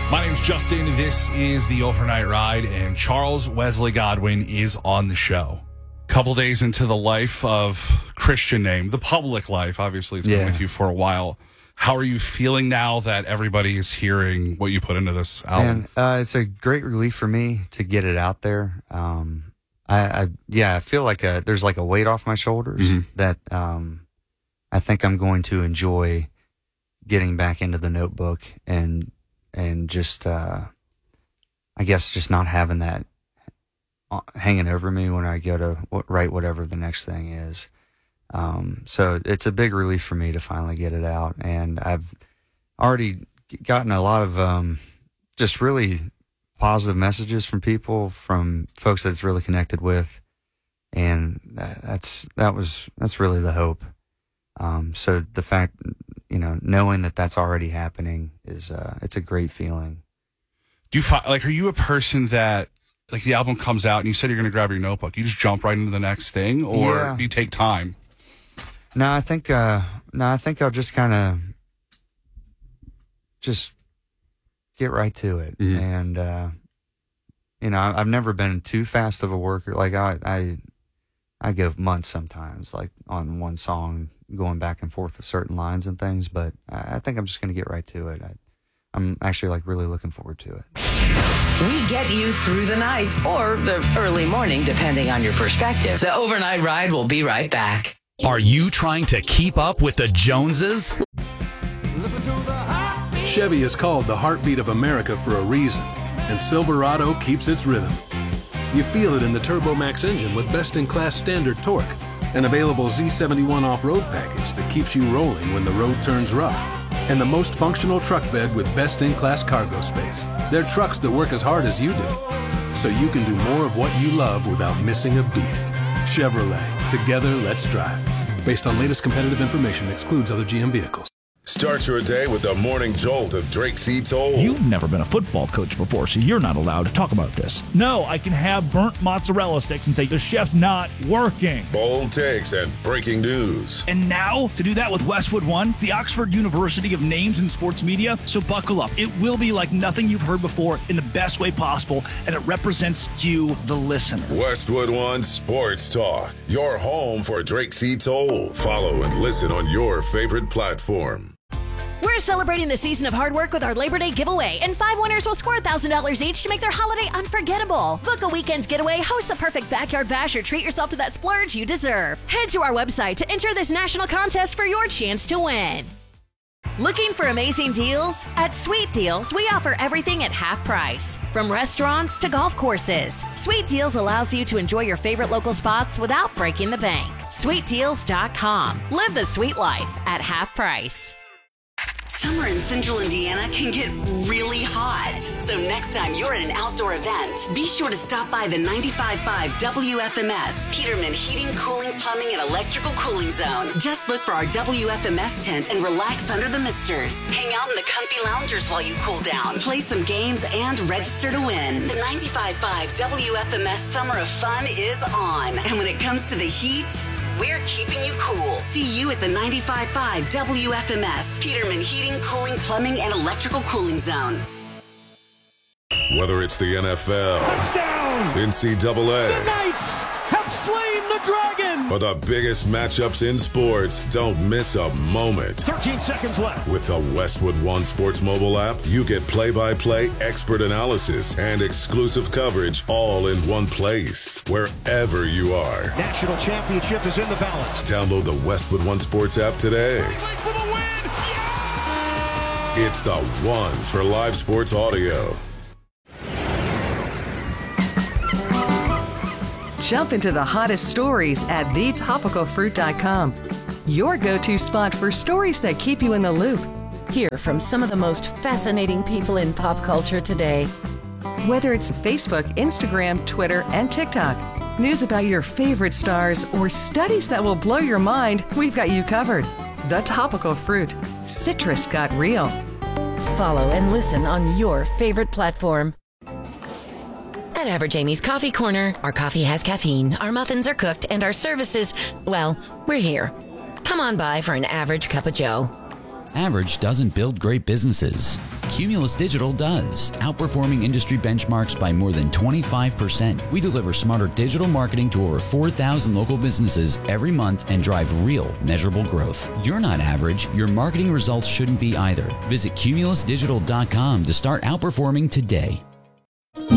My name's Justin. This is the Overnight Ride, and Charles Wesley Godwin is on the show. Couple days into the life of Christian Name, the public life. Obviously, it's been with you for a while. How are you feeling now that everybody is hearing what you put into this album? Man, it's a great relief for me to get it out there. I feel like there's like a weight off my shoulders that I think I'm going to enjoy getting back into the notebook and just, I guess, just not having that hanging over me when I go to write whatever the next thing is. So it's a big relief for me to finally get it out. And I've already gotten a lot of just really positive messages from people, from folks that it's really connected with. And that's really the hope. So the fact, knowing that that's already happening is, it's a great feeling. Do you find, are you a person that, the album comes out and you said you're going to grab your notebook, you just jump right into the next thing, or do you take time? No, I think I'll just kind of just get right to it. And, I've never been too fast of a worker. I go months sometimes, on one song, going back and forth with certain lines and things, but I think I'm just going to get right to it. I'm actually really looking forward to it. We get you through the night or the early morning, depending on your perspective. The Overnight Ride will be right back. Are you trying to keep up with the Joneses? Chevy is called the heartbeat of America for a reason, and Silverado keeps its rhythm. You feel it in the Turbo Max engine with best-in-class standard torque, an available Z71 off-road package that keeps you rolling when the road turns rough, and the most functional truck bed with best-in-class cargo space. They're trucks that work as hard as you do, so you can do more of what you love without missing a beat. Chevrolet, together let's drive. Based on latest competitive information, excludes other GM vehicles. Start your day with the morning jolt of Drake C. Toll. You've never been a football coach before, so you're not allowed to talk about this. No, I can have burnt mozzarella sticks and say the chef's not working. Bold takes and breaking news. And now, to do that with Westwood One, the Oxford University of Names in Sports Media. So buckle up. It will be like nothing you've heard before in the best way possible, and it represents you, the listener. Westwood One Sports Talk, your home for Drake C. Toll. Follow and listen on your favorite platform. We're celebrating the season of hard work with our Labor Day giveaway, and 5 winners will score $1,000 each to make their holiday unforgettable. Book a weekend getaway, host the perfect backyard bash, or treat yourself to that splurge you deserve. Head to our website to enter this national contest for your chance to win. Looking for amazing deals? At Sweet Deals, we offer everything at half price, from restaurants to golf courses. Sweet Deals allows you to enjoy your favorite local spots without breaking the bank. SweetDeals.com. Live the sweet life at half price. Summer in Central Indiana can get really hot. So next time you're at an outdoor event, be sure to stop by the 95.5 WFMS Peterman Heating, Cooling, Plumbing, and Electrical Cooling Zone. Just look for our WFMS tent and relax under the misters. Hang out in the comfy loungers while you cool down. Play some games and register to win. The 95.5 WFMS Summer of Fun is on. And when it comes to the heat, we're keeping you cool. See you at the 95.5 WFMS Peterman Heating, Cooling, Plumbing, and Electrical Cooling Zone. Whether it's the NFL, touchdown, NCAA, the Knights have slain the dragon, or the biggest matchups in sports, don't miss a moment. 13 seconds left. With the Westwood One Sports mobile app, you get play-by-play expert analysis and exclusive coverage all in one place, wherever you are. National championship is in the balance. Download the Westwood One Sports app today. For the win. Yeah! It's the one for live sports audio. Jump into the hottest stories at thetopicalfruit.com. Your go-to spot for stories that keep you in the loop. Hear from some of the most fascinating people in pop culture today. Whether it's Facebook, Instagram, Twitter, and TikTok, news about your favorite stars, or studies that will blow your mind, we've got you covered. The Topical Fruit. Citrus got real. Follow and listen on your favorite platform. At Average Amy's Coffee Corner, our coffee has caffeine, our muffins are cooked, and our services, well, we're here. Come on by for an average cup of joe. Average doesn't build great businesses. Cumulus Digital does, outperforming industry benchmarks by more than 25%. We deliver smarter digital marketing to over 4,000 local businesses every month and drive real, measurable growth. You're not average. Your marketing results shouldn't be either. Visit cumulusdigital.com to start outperforming today.